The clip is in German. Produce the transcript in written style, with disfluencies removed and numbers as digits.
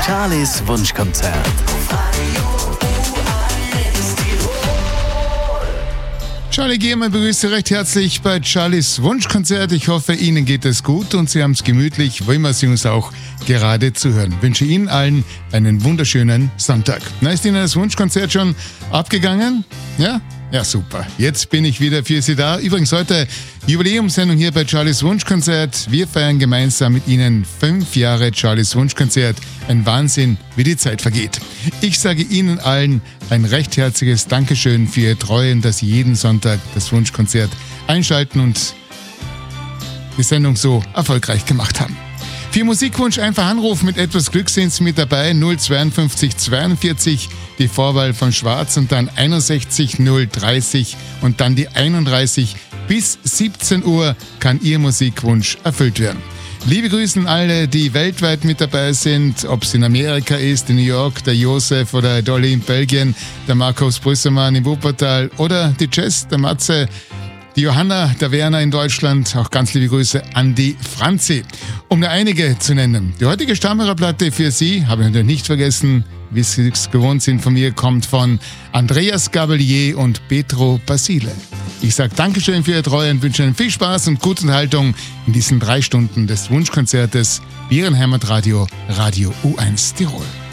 Charlies Wunschkonzert. Charlie Giermann begrüße recht herzlich bei Charlies Wunschkonzert. Ich hoffe, Ihnen geht es gut und Sie haben es gemütlich, wollen wir Sie uns auch gerade zuhören. Ich wünsche Ihnen allen einen wunderschönen Sonntag. Na, ist Ihnen das Wunschkonzert schon abgegangen? Ja? Ja, super. Jetzt bin ich wieder für Sie da. Übrigens heute Jubiläumssendung hier bei Charlies Wunschkonzert. Wir feiern gemeinsam mit Ihnen 5 Jahre Charlies Wunschkonzert. Ein Wahnsinn, wie die Zeit vergeht. Ich sage Ihnen allen ein recht herzliches Dankeschön für Ihr Treuen, dass Sie jeden Sonntag das Wunschkonzert einschalten und die Sendung so erfolgreich gemacht haben. Für Musikwunsch einfach anrufen, mit etwas Glück sind Sie mit dabei. 052 42, die Vorwahl von Schwarz und dann 61 030 und dann die 31. Bis 17 Uhr kann Ihr Musikwunsch erfüllt werden. Liebe Grüße an alle, die weltweit mit dabei sind, ob es in Amerika ist, in New York, der Josef oder Dolly in Belgien, der Markus Brüssemann in Wuppertal oder die Jess, der Matze, die Johanna, der Werner in Deutschland, auch ganz liebe Grüße an die Franzi. Um nur einige zu nennen. Die heutige Stammhörerplatte für Sie, habe ich natürlich nicht vergessen, wie Sie es gewohnt sind von mir, kommt von Andreas Gabalier und Petro Basile. Ich sage Dankeschön für Ihre Treue und wünsche Ihnen viel Spaß und gute Unterhaltung in diesen 3 Stunden des Wunschkonzertes Ihren Heimatradio, Radio U1 Tirol.